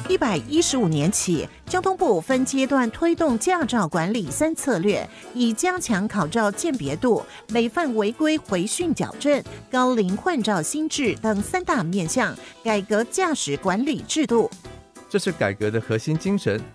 115年起，交通部分阶段推动驾照管理3策略，以加强考照鉴别度、累犯违规回训矫正、高龄换照新制等3大面向，改革驾驶管理制度。 这是改革的核心精神，